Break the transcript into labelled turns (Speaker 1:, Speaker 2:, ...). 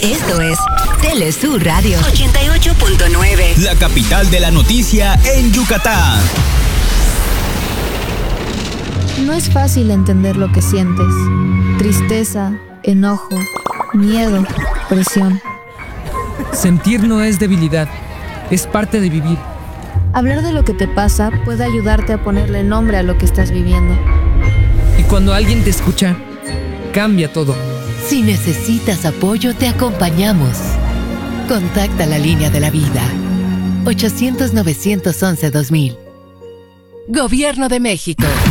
Speaker 1: Esto es Telesur Radio 88.9.
Speaker 2: La capital de la noticia en Yucatán.
Speaker 3: No es fácil entender lo que sientes. Tristeza, enojo, miedo, presión.
Speaker 4: Sentir no es debilidad, es parte de vivir.
Speaker 3: Hablar de lo que te pasa puede ayudarte a ponerle nombre a lo que estás viviendo.
Speaker 4: Y cuando alguien te escucha, cambia todo.
Speaker 5: Si necesitas apoyo, te acompañamos. Contacta la línea de la vida. 800-911-2000. Gobierno de México.